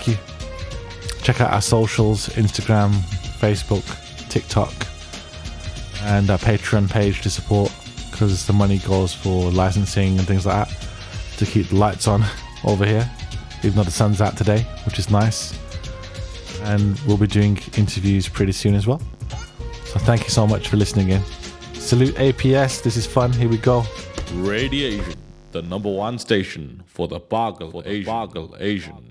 you. Check out our socials, Instagram, Facebook, TikTok, and our Patreon page to support, because the money goes for licensing and things like that to keep the lights on over here, even though the sun's out today, which is nice. And we'll be doing interviews pretty soon as well. So thank you so much for listening in. Salute APS, this is fun, here we go. Radiation, the #1 station for the Boggle Asian.